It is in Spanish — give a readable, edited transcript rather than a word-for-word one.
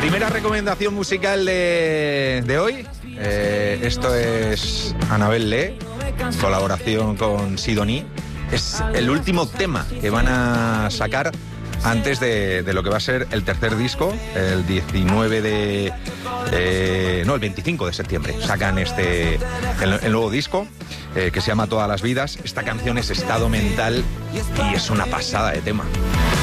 Primera recomendación musical de hoy. Esto es Anabel Lee, colaboración con Sidoní. Es el último tema que van a sacar antes de lo que va a ser el tercer disco, el 25 de septiembre. Sacan el nuevo disco, que se llama Todas las vidas. Esta canción es Estado Mental y es una pasada de tema.